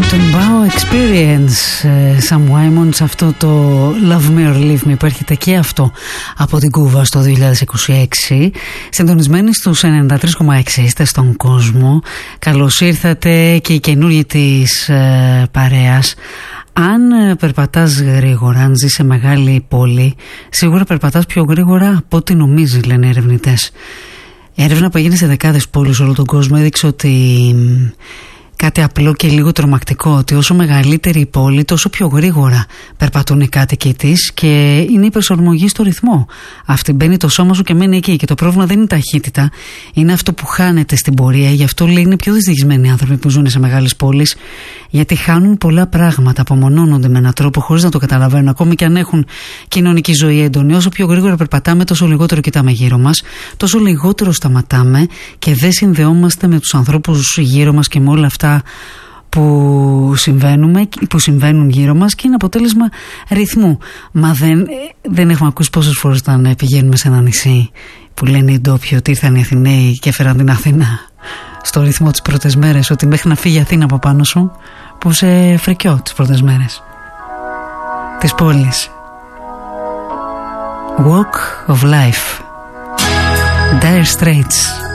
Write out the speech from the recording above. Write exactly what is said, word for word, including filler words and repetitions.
Experience, Sam Wyman, σε αυτό το Love Me or Leave Me που έρχεται και αυτό από την Κούβα στο δύο χιλιάδες είκοσι έξι. Συντονισμένοι στους ενενήντα τρία κόμμα έξι είστε στον κόσμο. Καλώς ήρθατε και οι καινούργοι της ε, παρέας. Αν περπατάς γρήγορα, αν ζεις σε μεγάλη πόλη, σίγουρα περπατάς πιο γρήγορα από ό,τι νομίζεις, λένε οι ερευνητές. Η έρευνα που έγινε σε δεκάδες πόλεις σε όλο τον κόσμο έδειξε ότι κάτι απλό και λίγο τρομακτικό, ότι όσο μεγαλύτερη η πόλη, τόσο πιο γρήγορα περπατούν οι κάτοικοι της και είναι η προσαρμογή στο ρυθμό. Αυτή μπαίνει το σώμα σου και μένει εκεί. Και το πρόβλημα δεν είναι η ταχύτητα, είναι αυτό που χάνεται στην πορεία. Γι' αυτό λέει είναι πιο δυστυχισμένοι άνθρωποι που ζουν σε μεγάλες πόλεις, γιατί χάνουν πολλά πράγματα, απομονώνονται με έναν τρόπο χωρίς να το καταλαβαίνουν, ακόμη και αν έχουν κοινωνική ζωή έντονη. Όσο πιο γρήγορα περπατάμε, τόσο λιγότερο κοιτάμε γύρω μας, τόσο λιγότερο σταματάμε και δεν συνδεόμαστε με τους ανθρώπους γύρω μας και με όλα αυτά που, που συμβαίνουν γύρω μας και είναι αποτέλεσμα ρυθμού. Μα δεν, δεν έχουμε ακούσει πόσες φορές όταν πηγαίνουμε σε ένα νησί που λένε οι ντόπιοι ότι ήρθαν οι Αθηναίοι και έφεραν την Αθήνα στο ρυθμό τις πρώτες μέρες, ότι μέχρι να φύγει η Αθήνα από πάνω σου που σε φρικιώ τις πρώτες μέρες της πόλης. Walk of Life, Dire Straits.